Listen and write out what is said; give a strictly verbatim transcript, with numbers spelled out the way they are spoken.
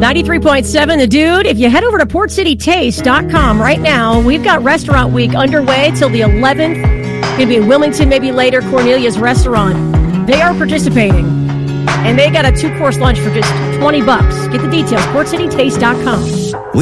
ninety-three point seven The Dude. If you head over to port city taste dot com right now, we've got Restaurant Week underway till the eleventh. Going to be in Wilmington, maybe later, Cornelia's Restaurant. They are participating, and they got a two-course lunch for just twenty bucks. Get the details, port city taste dot com.